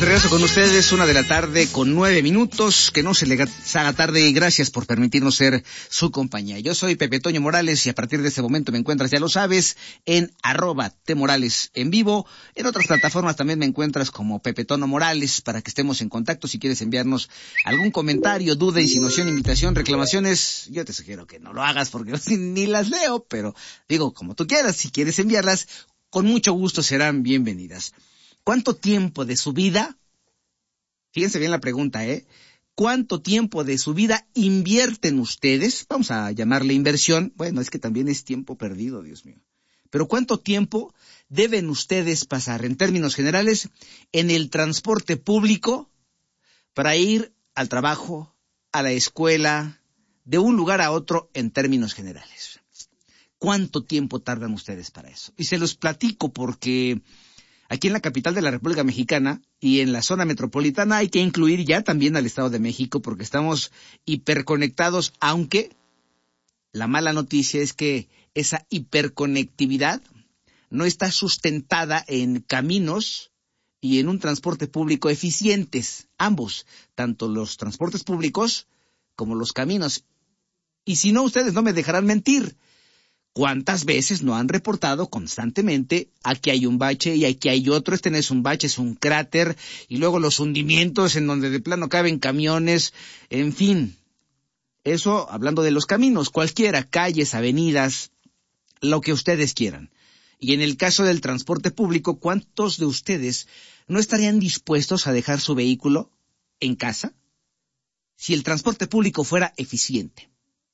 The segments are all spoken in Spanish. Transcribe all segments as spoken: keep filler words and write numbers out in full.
de regreso con ustedes, una de la tarde con nueve minutos, que no se le haga tarde y gracias por permitirnos ser su compañía. Yo soy Pepe Toño Morales y a partir de este momento me encuentras, ya lo sabes, en arroba T Morales en vivo. En otras plataformas también me encuentras como Pepe Tono Morales para que estemos en contacto. Si quieres enviarnos algún comentario, duda, insinuación, invitación, reclamaciones, yo te sugiero que no lo hagas porque ni las leo, pero digo, como tú quieras, si quieres enviarlas, con mucho gusto serán bienvenidas. ¿Cuánto tiempo de su vida, fíjense bien la pregunta, ¿eh? ¿Cuánto tiempo de su vida invierten ustedes? Vamos a llamarle inversión. Bueno, es que también es tiempo perdido, Dios mío. Pero ¿cuánto tiempo deben ustedes pasar, en términos generales, en el transporte público para ir al trabajo, a la escuela, de un lugar a otro en términos generales? ¿Cuánto tiempo tardan ustedes para eso? Y se los platico porque aquí en la capital de la República Mexicana y en la zona metropolitana hay que incluir ya también al Estado de México porque estamos hiperconectados, aunque la mala noticia es que esa hiperconectividad no está sustentada en caminos y en un transporte público eficientes, ambos, tanto los transportes públicos como los caminos. Y si no, ustedes no me dejarán mentir. ¿Cuántas veces no han reportado constantemente? Aquí hay un bache y aquí hay otro. Este no es un bache, es un cráter. Y luego los hundimientos en donde de plano caben camiones. En fin, eso hablando de los caminos, cualquiera, calles, avenidas, lo que ustedes quieran. Y en el caso del transporte público, ¿cuántos de ustedes no estarían dispuestos a dejar su vehículo en casa si el transporte público fuera eficiente?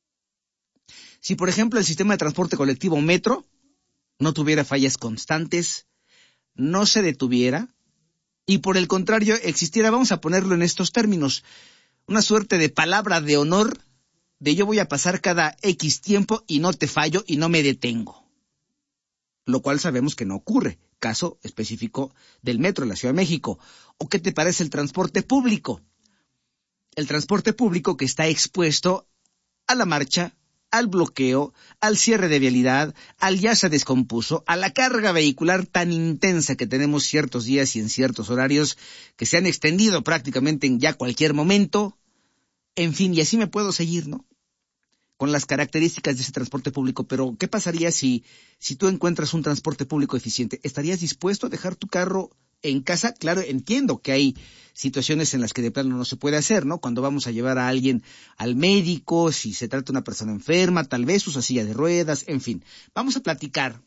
Si, por ejemplo, el sistema de transporte colectivo metro no tuviera fallas constantes, no se detuviera, y por el contrario existiera, vamos a ponerlo en estos términos, una suerte de palabra de honor de yo voy a pasar cada X tiempo y no te fallo y no me detengo. Lo cual sabemos que no ocurre, caso específico del metro de la Ciudad de México. ¿O qué te parece el transporte público? El transporte público que está expuesto a la marcha, al bloqueo, al cierre de vialidad, al ya se descompuso, a la carga vehicular tan intensa que tenemos ciertos días y en ciertos horarios que se han extendido prácticamente en ya cualquier momento. En fin, y así me puedo seguir, ¿no? Con las características de ese transporte público. Pero, ¿qué pasaría si, si tú encuentras un transporte público eficiente? ¿Estarías dispuesto a dejar tu carro en casa? Claro, entiendo que hay situaciones en las que de plano no se puede hacer, ¿no? Cuando vamos a llevar a alguien al médico, si se trata de una persona enferma, tal vez usa silla de ruedas, en fin. Vamos a platicar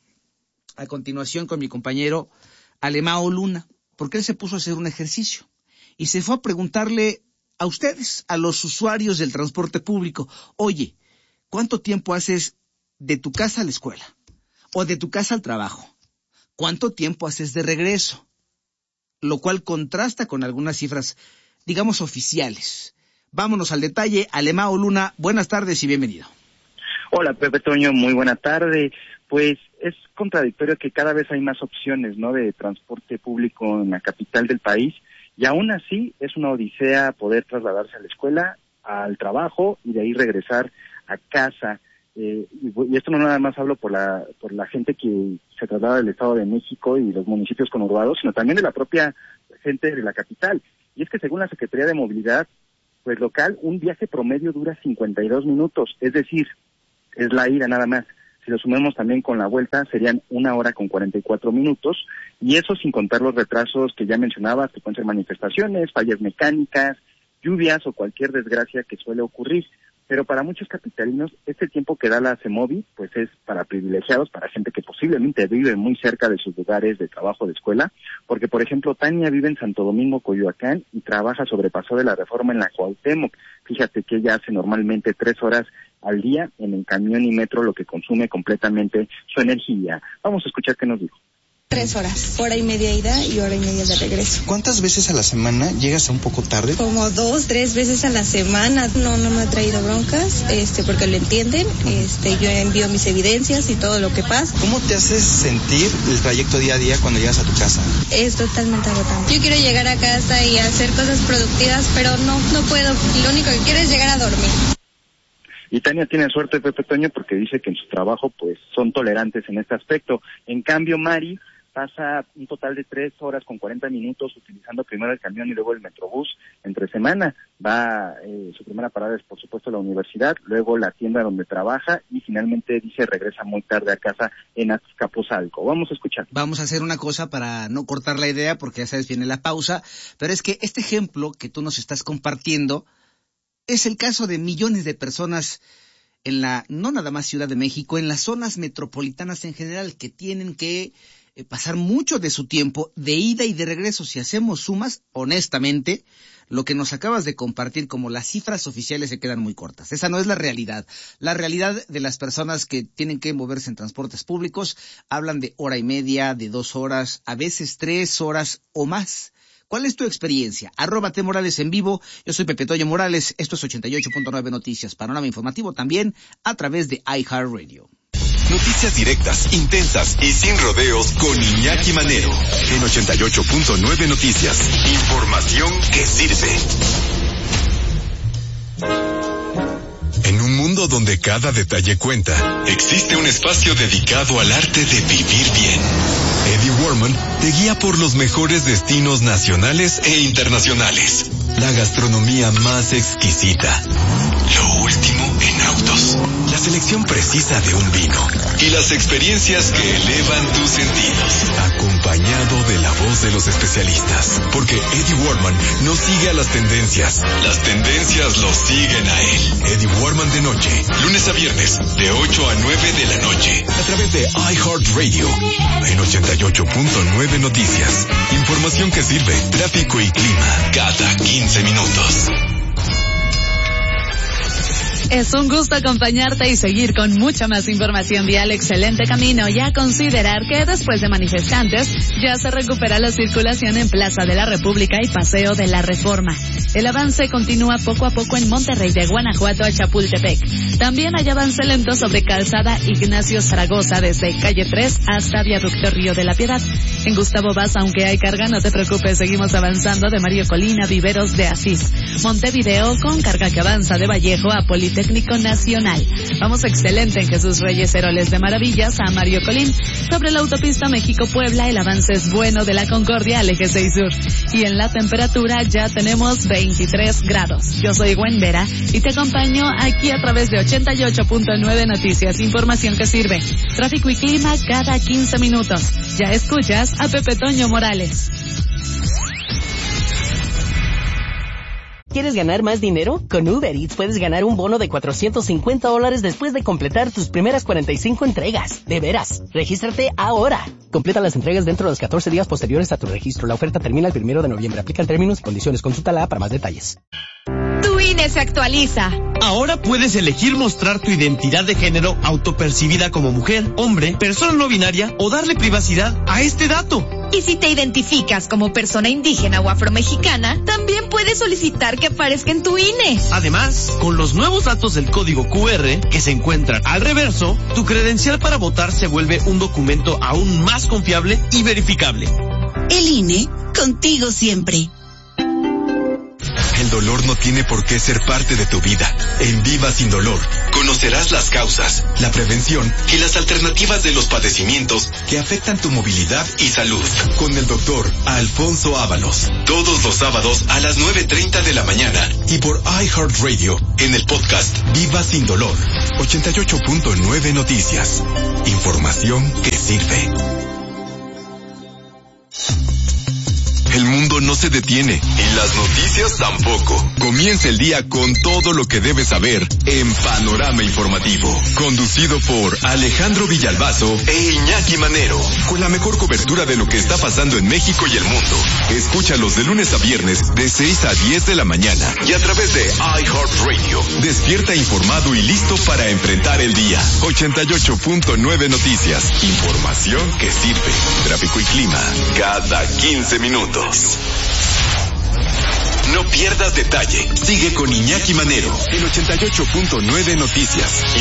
a continuación con mi compañero Alemao Luna, porque él se puso a hacer un ejercicio y se fue a preguntarle a ustedes, a los usuarios del transporte público, oye, ¿cuánto tiempo haces de tu casa a la escuela? ¿O de tu casa al trabajo? ¿Cuánto tiempo haces de regreso? Lo cual contrasta con algunas cifras, digamos, oficiales. Vámonos al detalle. Alemao Luna, buenas tardes y bienvenido. Hola, Pepe Toño, muy buena tarde. Pues es contradictorio que cada vez hay más opciones, ¿no?, de transporte público en la capital del país, y aún así es una odisea poder trasladarse a la escuela, al trabajo y de ahí regresar a casa. Eh, y, y esto no nada más hablo por la por la gente que se traslada del Estado de México y los municipios conurbados, sino también de la propia gente de la capital. Y es que según la Secretaría de Movilidad pues local, un viaje promedio dura cincuenta y dos minutos, es decir, es la ida nada más. Si lo sumamos también con la vuelta, serían una hora con cuarenta y cuatro minutos, y eso sin contar los retrasos que ya mencionabas, que pueden ser manifestaciones, fallas mecánicas, lluvias o cualquier desgracia que suele ocurrir. Pero para muchos capitalinos, este tiempo que da la CEMOVI, pues es para privilegiados, para gente que posiblemente vive muy cerca de sus lugares de trabajo, de escuela, porque, por ejemplo, Tania vive en Santo Domingo, Coyoacán, y trabaja sobre Paso de la Reforma en la Cuauhtémoc. Fíjate que ella hace normalmente tres horas al día en el camión y metro, lo que consume completamente su energía. Vamos a escuchar qué nos dijo. Tres horas, hora y media ida y hora y media de regreso. ¿Cuántas veces a la semana llegas a un poco tarde? Como dos, tres veces a la semana. No, no me ha traído broncas, este, porque lo entienden. Este, yo envío mis evidencias y todo lo que pasa. ¿Cómo te haces sentir el trayecto día a día cuando llegas a tu casa? Es totalmente agotante. Yo quiero llegar a casa y hacer cosas productivas, pero no, no puedo. Lo único que quiero es llegar a dormir. Y Tania tiene suerte, Pepe Toño, porque dice que en su trabajo pues son tolerantes en este aspecto. En cambio, Mari pasa un total de tres horas con cuarenta minutos utilizando primero el camión y luego el Metrobús entre semana. Va, eh, su primera parada es por supuesto la universidad, luego la tienda donde trabaja y finalmente dice regresa muy tarde a casa en Azcapotzalco. Vamos a escuchar. Vamos a hacer una cosa para no cortar la idea porque ya sabes, viene la pausa, pero es que este ejemplo que tú nos estás compartiendo es el caso de millones de personas en la, no nada más Ciudad de México, en las zonas metropolitanas en general, que tienen que eh, pasar mucho de su tiempo de ida y de regreso. Si hacemos sumas, honestamente, lo que nos acabas de compartir como las cifras oficiales se quedan muy cortas. Esa no es la realidad. La realidad de las personas que tienen que moverse en transportes públicos hablan de hora y media, de dos horas, a veces tres horas o más. ¿Cuál es tu experiencia? Arroba T Morales en vivo. Yo soy Pepe Toño Morales. Esto es ochenta y ocho punto nueve Noticias. Panorama informativo también a través de iHeartRadio. Noticias directas, intensas y sin rodeos con Iñaki Manero. En ochenta y ocho punto nueve Noticias. Información que sirve. En un mundo donde cada detalle cuenta, existe un espacio dedicado al arte de vivir bien. Eddie Warman te guía por los mejores destinos nacionales e internacionales. La gastronomía más exquisita. Lo último en autos. La selección precisa de un vino. Y las experiencias que elevan tus sentidos. Acompañado de la voz de los especialistas. Porque Eddie Warman no sigue a las tendencias. Las tendencias lo siguen a él. Eddie Warman de noche. Lunes a viernes. De ocho a nueve de la noche. A través de iHeartRadio. En ochenta y ocho punto nueve Noticias. Información que sirve. Tráfico y clima. Cada quince minutos. Es un gusto acompañarte y seguir con mucha más información vial. Excelente camino y a considerar que después de manifestantes ya se recupera la circulación en Plaza de la República y Paseo de la Reforma. El avance continúa poco a poco en Monterrey de Guanajuato a Chapultepec. También hay avance lento sobre Calzada Ignacio Zaragoza desde Calle tres hasta Viaducto Río de la Piedad. En Gustavo Vaz, aunque hay carga, no te preocupes, seguimos avanzando de Mario Colina, Viveros de Asís. Montevideo con carga que avanza de Vallejo a Politécnico Nacional. Vamos excelente en Jesús Reyes Heroles de Maravillas a Mario Colín. Sobre la autopista México-Puebla el avance es bueno de la Concordia al eje seis Sur. Y en la temperatura ya tenemos veintitrés grados. Yo soy Gwen Vera y te acompaño aquí a través de ochenta y ocho punto nueve Noticias. Información que sirve. Tráfico y clima cada quince minutos. Ya escuchas a Pepe Toño Morales. ¿Quieres ganar más dinero? Con Uber Eats puedes ganar un bono de cuatrocientos cincuenta dólares después de completar tus primeras cuarenta y cinco entregas. De veras, regístrate ahora. Completa las entregas dentro de los catorce días posteriores a tu registro. La oferta termina el primero de noviembre. Aplican términos y condiciones. Consúltala para más detalles. Tu I N E se actualiza. Ahora puedes elegir mostrar tu identidad de género autopercibida como mujer, hombre, persona no binaria o darle privacidad a este dato. Y si te identificas como persona indígena o afromexicana, también puedes solicitar que aparezca en tu I N E. Además, con los nuevos datos del código Q R que se encuentran al reverso, tu credencial para votar se vuelve un documento aún más confiable y verificable. El I N E, contigo siempre. El dolor no tiene por qué ser parte de tu vida. En Viva Sin Dolor, conocerás las causas, la prevención y las alternativas de los padecimientos que afectan tu movilidad y salud. Con el doctor Alfonso Ábalos. Todos los sábados a las nueve treinta de la mañana y por iHeartRadio en el podcast Viva Sin Dolor. ochenta y ocho punto nueve Noticias. Información que sirve. El mundo no se detiene y las noticias tampoco. Comienza el día con todo lo que debes saber en Panorama Informativo. Conducido por Alejandro Villalbazo e Iñaki Manero. Con la mejor cobertura de lo que está pasando en México y el mundo. Escúchalos de lunes a viernes de seis a diez de la mañana. Y a través de iHeartRadio. Despierta informado y listo para enfrentar el día. ochenta y ocho punto nueve Noticias. Información que sirve. Tráfico y clima cada quince minutos. No pierdas detalle. Sigue con Iñaki Manero en ochenta y ocho punto nueve Noticias.